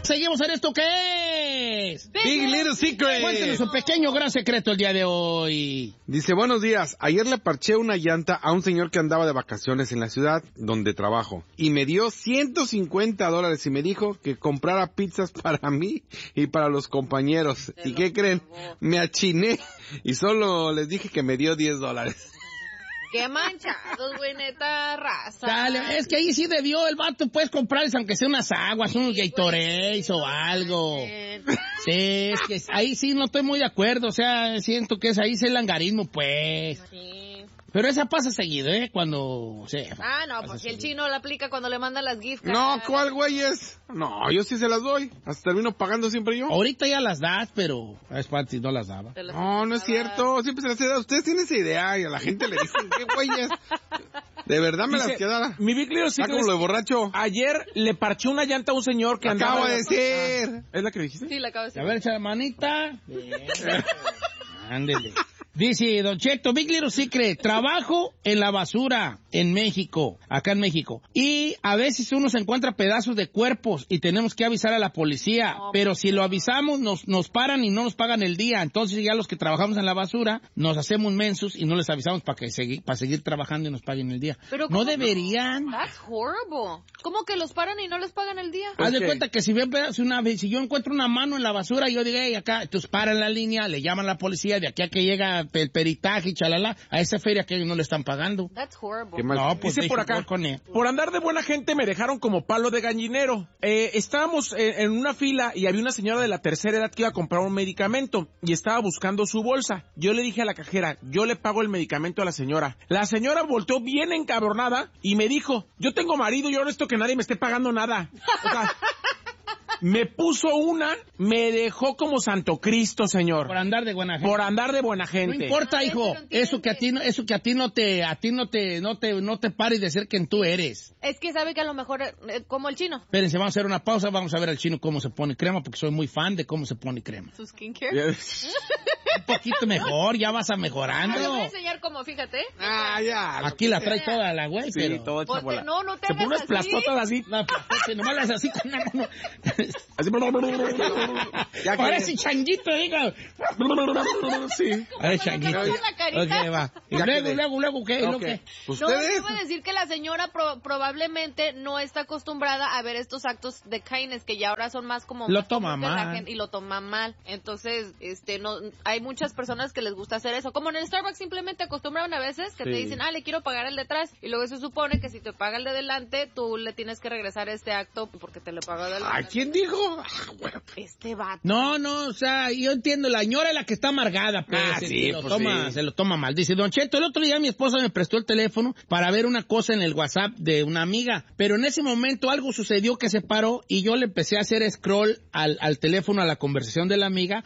Seguimos en esto que es Big Little Secret. Cuéntenos un pequeño gran secreto el día de hoy. Dice, buenos días, ayer le parché una llanta a un señor que andaba de vacaciones en la ciudad donde trabajo y me dio $150 y me dijo que comprara pizzas para mí y para los compañeros. ¿Y qué creen? Me achiné y solo les dije que me dio $10. Qué manchados, güey, neta raza. Dale, es que ahí sí debió el vato, puedes comprarles aunque sea unas aguas, unos Gatorades o algo. Sí, es que ahí sí no estoy muy de acuerdo, o sea, siento que es ahí el langarismo, pues. Sí. Pero esa pasa seguido, ¿Cuando, o sea, no, pues si el chino la aplica cuando le manda las gift cards. No, ¿cuál güeyes? No, yo sí se las doy. Hasta termino pagando siempre yo. Ahorita ya las das, pero es si no las daba. No es cierto. Siempre se las he dado. Ustedes tienen esa idea y a la gente le dicen, ¿qué güeyes? De verdad me las quedara. Mi Big Little Secret. Está como lo de borracho. Ayer le parché una llanta a un señor que andaba... Acabo de decir. ¿Es la que dijiste? Sí, la acabo de decir. A ver, echa manita. Ándele. Dice Don Cheto, Big Little Secret, trabajo en la basura en México, acá en México. Y a veces uno se encuentra pedazos de cuerpos y tenemos que avisar a la policía. Pero si lo avisamos, nos paran y no nos pagan el día. Entonces ya los que trabajamos en la basura nos hacemos mensos y no les avisamos para seguir trabajando y nos paguen el día. Pero no deberían. That's horrible. ¿Cómo que los paran y no les pagan el día? Haz de cuenta que si yo encuentro una mano en la basura y yo digo, hey, acá, entonces paran la línea, le llaman a la policía, de aquí a que llega el peritaje y chalala, a esa feria que ellos no le están pagando. That's horrible. No, pues dice por acá, por andar de buena gente me dejaron como palo de gallinero. Estábamos en una fila y había una señora de la tercera edad que iba a comprar un medicamento y estaba buscando su bolsa. Yo le dije a la cajera, yo le pago el medicamento a la señora. La señora volteó bien encabronada y me dijo, yo tengo marido y yo no necesito que nadie me esté pagando nada. O sea, me puso me dejó como Santo Cristo, señor. Por andar de buena gente. Por andar de buena gente. No importa, hijo, eso que a ti no te pare de ser quien tú eres. Es que sabe que a lo mejor, como el chino. Espérense, vamos a hacer una pausa, vamos a ver al chino cómo se pone crema, porque soy muy fan de cómo se pone crema. ¿Su skincare? Un poquito mejor, ya vas a mejorando. Le voy a enseñar cómo, fíjate. Ya. Aquí la trae toda la güey, sí, pero... toda esa bola. No te se hagas pone unas así. plastotas así. No, pues, nomás las así con una mano. Así. Parece changuito, diga. Sí. Parece changuito. La carita. Ok, va. Y luego, ¿qué? Okay. ¿Lo qué? No, yo iba a decir que la señora probablemente no está acostumbrada a ver estos actos de kindness que ya ahora son más como... Lo más toma comunes de la mal. gente y lo toma mal. Entonces, no, hay muchas personas que les gusta hacer eso. Como en el Starbucks simplemente acostumbraron a veces que te dicen, le quiero pagar el detrás. Y luego se supone que si te paga el de delante, tú le tienes que regresar este acto porque te lo pagó de delante. Ay, ¿quién dijo? Bueno. Este vato. No, o sea, yo entiendo, la señora es la que está amargada, pues, se lo toma mal. Dice, Don Cheto, el otro día mi esposa me prestó el teléfono para ver una cosa en el WhatsApp de una amiga, pero en ese momento algo sucedió que se paró y yo le empecé a hacer scroll al teléfono, a la conversación de la amiga,